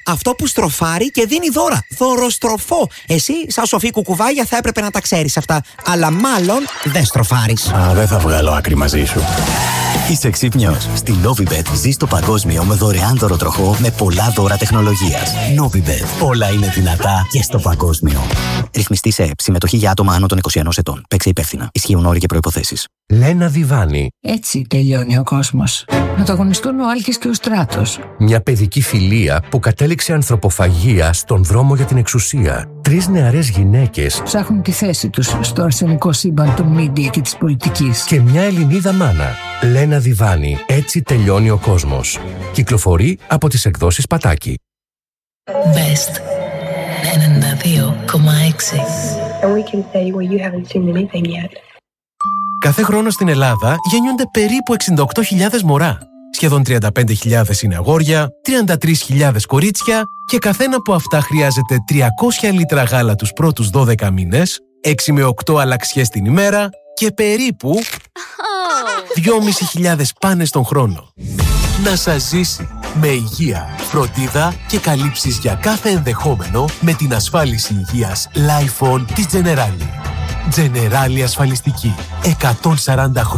Αυτό που στροφάρει και δίνει δώρα. Δωροστροφό. Εσύ, σαν σοφή κουκουβάγια, θα έπρεπε να τα ξέρεις αυτά. Αλλά μάλλον δεν στροφάρεις. Δεν θα βγάλω άκρη μαζί σου. Είσαι ξύπνιος. Στη Novibet ζεις το παγκόσμιο με δωρεάν δωροτροχό με πολλά δώρα τεχνολογίας. Novibet. Όλα είναι δυνατά και στο παγκόσμιο. Ρυθμιστή σε ΕΠ. Συμμετοχή για άτομα άνω των 21 ετών. Παίξε υπεύθυνα. Ισχύουν όροι και προϋποθέσεις. Λένα Διβάνη. Έτσι τελειώνει ο κόσμος. Να το αγωνιστούν ο Άλκης και ο Στράτος. Μια παιδική φιλία που κατέληξε ανθρωποφαγία στον δρόμο για την εξουσία. 3 νεαρές γυναίκες ψάχνουν τη θέση τους στο αρσενικό σύμπαν των μίντια και της πολιτικής. Και μια Ελληνίδα μάνα. Λένα Διβάνη. Έτσι τελειώνει ο κόσμος. Κυκλοφορεί από τις εκδόσεις Πατάκη. Best 92,6. And we can say, well, you haven't seen anything yet. Κάθε χρόνο στην Ελλάδα γεννιούνται περίπου 68.000 μωρά. Σχεδόν 35.000 είναι αγόρια, 33.000 κορίτσια και καθένα από αυτά χρειάζεται 300 λίτρα γάλα τους πρώτους 12 μήνες, 6 με 8 αλλαξιές την ημέρα και περίπου 2.500 πάνες τον χρόνο. Να σας ζήσει με υγεία, φροντίδα και καλύψεις για κάθε ενδεχόμενο με την ασφάλιση υγείας Lifon της Generali. Generali ασφαλιστική. 140 χρόνια.